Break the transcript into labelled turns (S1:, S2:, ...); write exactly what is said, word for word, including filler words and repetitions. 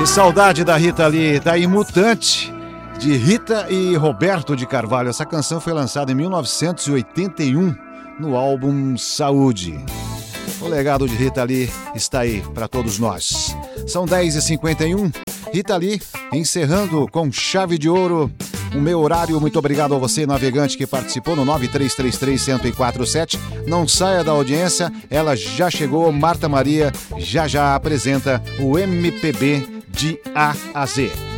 S1: Que saudade da Rita Lee, da Imutante, de Rita e Roberto de Carvalho. Essa canção foi lançada em mil novecentos e oitenta e um no álbum Saúde. O legado de Rita Lee está aí para todos nós. São dez e cinquenta e um. Rita Lee encerrando com chave de ouro o meu horário. Muito obrigado a você, navegante, que participou no nove três três três, um zero quatro sete. Não saia da audiência, ela já chegou. Marta Maria já já apresenta o M P B de A a Z.